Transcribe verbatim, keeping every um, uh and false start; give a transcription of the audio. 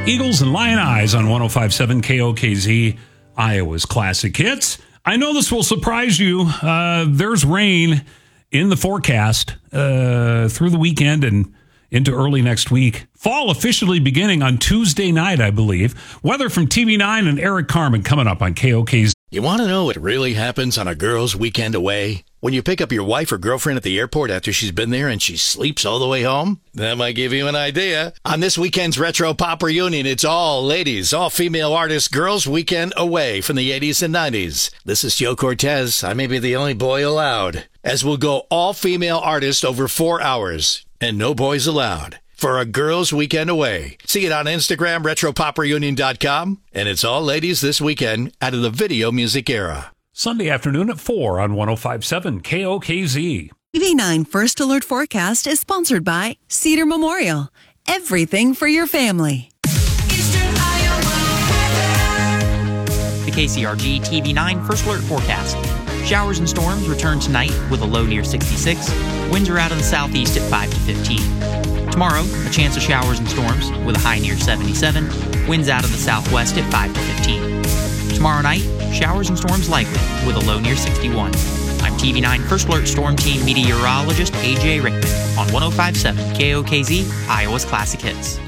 Eagles and Lion Eyes on one oh five point seven K O K Z, Iowa's Classic Hits. I know this will surprise you. Uh, there's rain in the forecast uh, through the weekend and into early next week. Fall officially beginning on Tuesday night, I believe. Weather from T V nine and Eric Carmen coming up on K O K Z. You want to know what really happens on a girl's weekend away? When you pick up your wife or girlfriend at the airport after she's been there and she sleeps all the way home? That might give you an idea. On this weekend's Retro Pop Reunion, it's all ladies, all female artists, girls' weekend away from the eighties and nineties. This is Joe Cortez. I may be the only boy allowed, as we'll go all female artists over four hours and no boys allowed for a girls' weekend away. See it on Instagram, retro pop reunion dot com, and it's all ladies this weekend out of the video music era. Sunday afternoon at four on one oh five point seven K O K Z. T V nine First Alert Forecast is sponsored by Cedar Memorial. Everything for your family. Eastern Iowa weather. The K C R G T V nine First Alert Forecast. Showers and storms return tonight with a low near sixty-six. Winds are out of the southeast at five to fifteen. Tomorrow, a chance of showers and storms with a high near seventy-seven. Winds out of the southwest at five to fifteen. Tomorrow night, showers and storms likely with a low near sixty-one. I'm T V nine First Alert Storm Team meteorologist A J Rickman on one oh five point seven K O K Z, Iowa's Classic Hits.